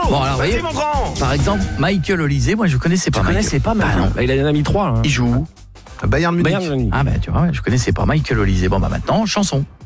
Bon, alors, Vas-y, voyez, mon grand. par exemple, Michael Olysée, moi je connaissais pas. Tu connaissais pas, maintenant. non. Il en a mis 3. Il joue où? Bayern Munich. Bayern Munich. Ah bah tu vois, je connaissais pas Michael Olysée. Bon bah maintenant, chanson.